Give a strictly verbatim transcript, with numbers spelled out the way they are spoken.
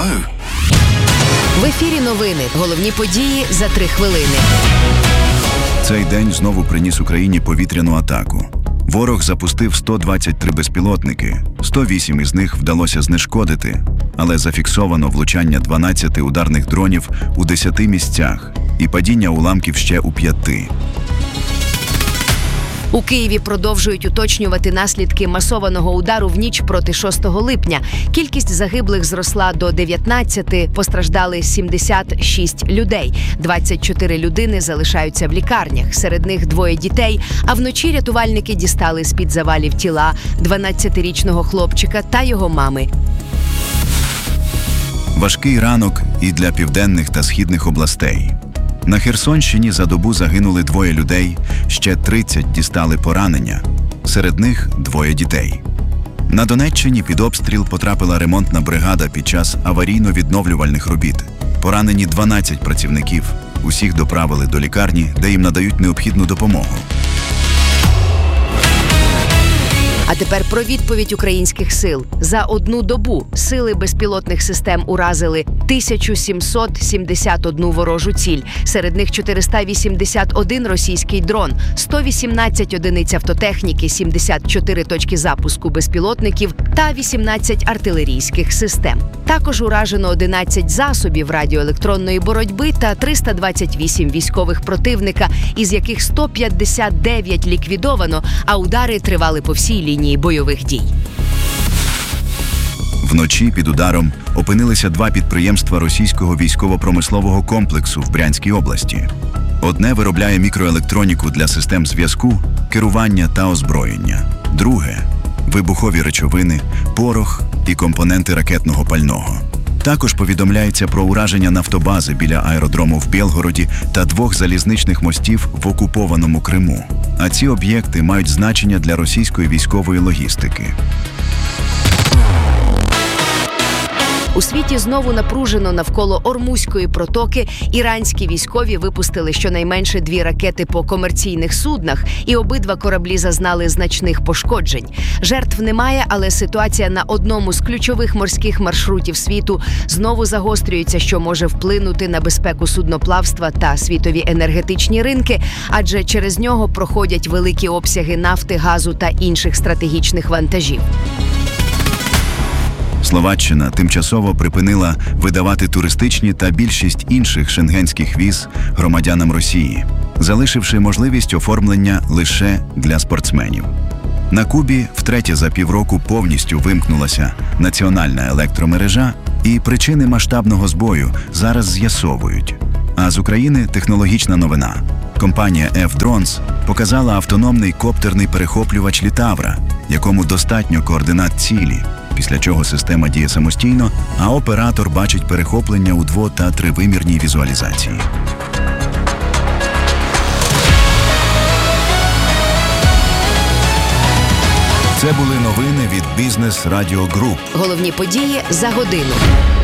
know. В ефірі новини. Головні події за три хвилини. Цей день знову приніс Україні повітряну атаку. Ворог запустив сто двадцять три безпілотники, сто вісім із них вдалося знешкодити, але зафіксовано влучання дванадцяти ударних дронів у десяти місцях і падіння уламків ще у п'яти. У Києві продовжують уточнювати наслідки масованого удару в ніч проти шостого липня. Кількість загиблих зросла до дев'ятнадцяти, постраждали сімдесят шість людей. двадцять чотири людини залишаються в лікарнях, серед них двоє дітей, а вночі рятувальники дістали з-під завалів тіла дванадцятирічного хлопчика та його мами. Важкий ранок і для південних та східних областей. На Херсонщині за добу загинули двоє людей, ще тридцять дістали поранення, серед них двоє дітей. На Донеччині під обстріл потрапила ремонтна бригада під час аварійно-відновлювальних робіт. Поранені дванадцять працівників, усіх доправили до лікарні, де їм надають необхідну допомогу. А тепер про відповідь українських сил. За одну добу сили безпілотних систем уразили тисячу сімсот сімдесят одну ворожу ціль. Серед них чотириста вісімдесят один російський дрон, сто вісімнадцять одиниць автотехніки, сімдесят чотири точки запуску безпілотників та вісімнадцять артилерійських систем. Також уражено одинадцять засобів радіоелектронної боротьби та триста двадцять вісім військових противника, із яких сто п'ятдесят дев'ять ліквідовано, а удари тривали по всій лінії бойових дій. Вночі під ударом опинилися два підприємства російського військово-промислового комплексу в Брянській області. Одне виробляє мікроелектроніку для систем зв'язку, керування та озброєння. Друге – вибухові речовини, порох і компоненти ракетного пального. Також повідомляється про ураження нафтобази біля аеродрому в Білгороді та двох залізничних мостів в окупованому Криму. А ці об'єкти мають значення для російської військової логістики. У світі знову напружено навколо Ормузької протоки. Іранські військові випустили щонайменше дві ракети по комерційних суднах, і обидва кораблі зазнали значних пошкоджень. Жертв немає, але ситуація на одному з ключових морських маршрутів світу знову загострюється, що може вплинути на безпеку судноплавства та світові енергетичні ринки, адже через нього проходять великі обсяги нафти, газу та інших стратегічних вантажів. Словаччина тимчасово припинила видавати туристичні та більшість інших шенгенських віз громадянам Росії, залишивши можливість оформлення лише для спортсменів. На Кубі втретє за півроку повністю вимкнулася національна електромережа, і причини масштабного збою зараз з'ясовують. А з України технологічна новина. Компанія F-Drones показала автономний коптерний перехоплювач Літавра, якому достатньо координат цілі, після чого система діє самостійно, а оператор бачить перехоплення у дво- та тривимірній візуалізації. Це були новини від Бізнес Радіо Груп. Головні події за годину.